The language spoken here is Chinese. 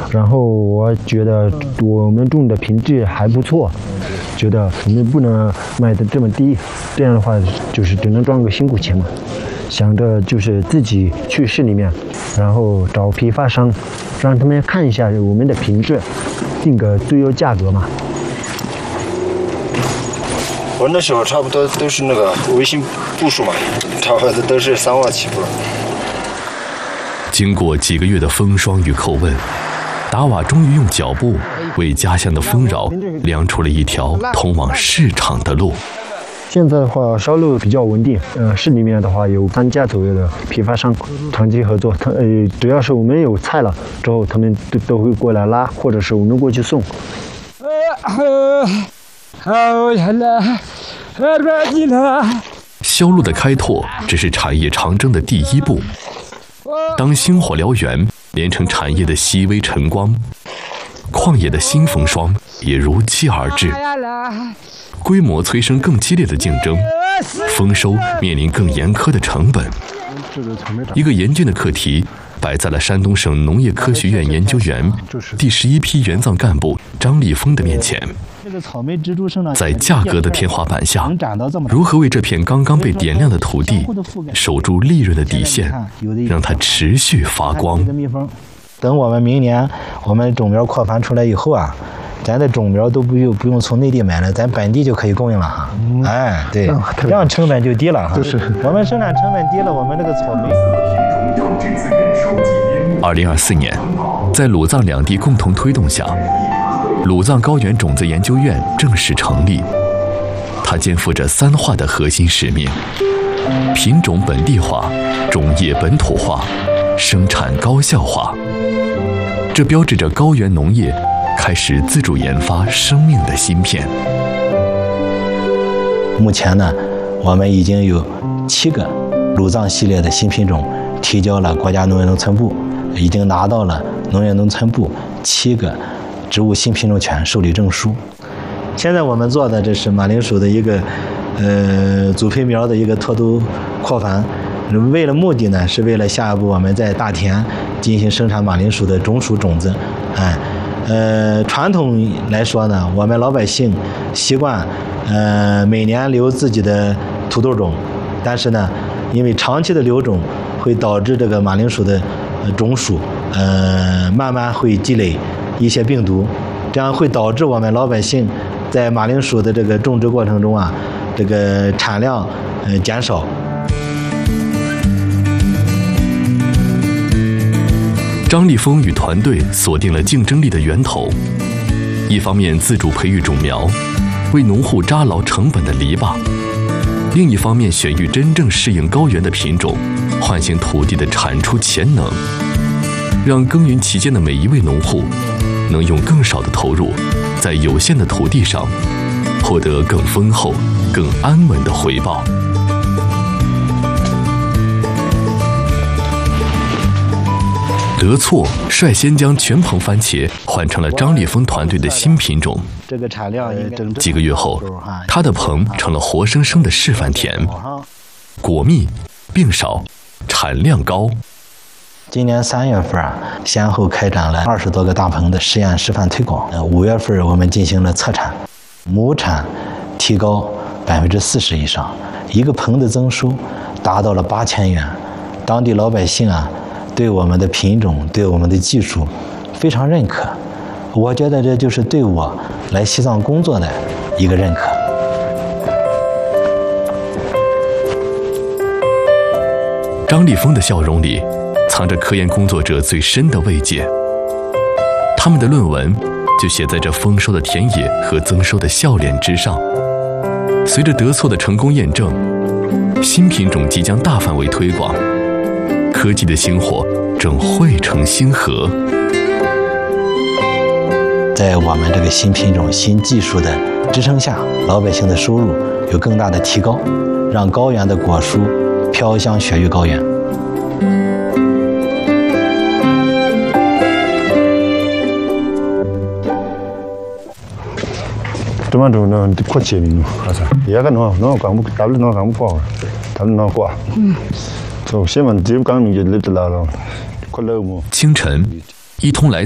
然后我觉得我们种的品质还不错，觉得我们不能卖的这么低，这样的话就是只能赚个辛苦钱嘛。想着就是自己去市里面，然后找批发商，让他们看一下我们的品质，定个最优价格嘛。 我那时候差不多都是那个微信步数嘛，差不多都是3万起步。 经过几个月的风霜与叩问，达瓦终于用脚步为家乡的丰饶量出了一条通往市场的路。 现在的话，销路比较稳定。市里面的话有3家左右的批发商长期合作。只要是我们有菜了之后，他们都会过来拉，或者是我们过去送。 销路的开拓只是产业长征的第一步。当星火燎原连成产业的熹微晨光，旷野的新风霜也如期而至。规模催生更激烈的竞争，丰收面临更严苛的成本。一个严峻的课题摆在了山东省农业科学院研究员第11批援藏干部张立峰的面前。在价格的天花板下，如何为这片刚刚被点亮的土地守住利润的底线，让它持续发光？ 等我们明年我们种苗扩繁出来以后啊，咱的种苗都不用从内地买了，咱本地就可以供应了哈。哎，对，这样成本就低了哈。就是我们生产成本低了，我们这个草莓。 2024年，在鲁藏两地共同推动下，鲁藏高原种子研究院正式成立。它肩负着3化的核心使命：品种本地化、种业本土化、生产高效化。这标志着高原农业开始自主研发生命的芯片。 目前呢，我们已经有7个鲁藏系列的新品种提交了国家农业农村部，已经拿到了农业农村部7个植物新品种权受理证书。现在我们做的这是马铃薯的一个组培苗的一个脱兜扩繁，为了目的呢，是为了下一步我们在大田进行生产马铃薯的种属种子。传统来说呢，我们老百姓习惯每年留自己的土豆种，但是呢，因为长期的留种会导致这个马铃薯的种属慢慢会积累一些病毒，这样会导致我们老百姓在马铃薯的这个种植过程中啊，这个产量减少。 张立峰与团队锁定了竞争力的源头，一方面自主培育种苗，为农户扎牢成本的篱笆；另一方面选育真正适应高原的品种，唤醒土地的产出潜能，让耕耘期间的每一位农户能用更少的投入，在有限的土地上获得更丰厚、更安稳的回报。德措率先将全棚番茄换成了张立峰团队的新品种。 这个产量几个月后，他的棚成了活生生的示范田，果密、病少、产量高。 今年3月份先后开展了20多个大棚的实验示范推广。5月份我们进行了测产，亩产提高40%以上，一个棚的增收达到了8000元。当地老百姓啊，对我们的品种、对我们的技术非常认可。我觉得这就是对我来西藏工作的一个认可。 张立峰的笑容里藏着科研工作者最深的慰藉。他们的论文就写在这丰收的田野和增收的笑脸之上。随着德措的成功验证，新品种即将大范围推广，科技的星火正汇成星河。 在我们这个新品种、新技术的支撑下，老百姓的收入有更大的提高，让高原的果蔬飘香雪域高原。 这么多呢，快起来了，好噻。也个弄干不，打不弄干不过，打不弄过。走，先问只有刚你就累得来了，快累么？ 清晨，一通来